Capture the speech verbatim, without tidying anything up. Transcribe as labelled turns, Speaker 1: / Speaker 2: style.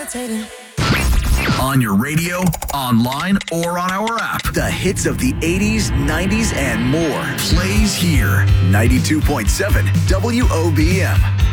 Speaker 1: levitating.
Speaker 2: On your radio, online, or on our app.
Speaker 3: The hits of the eighties, nineties, and more.
Speaker 2: Plays here.
Speaker 3: ninety-two point seven W O B M.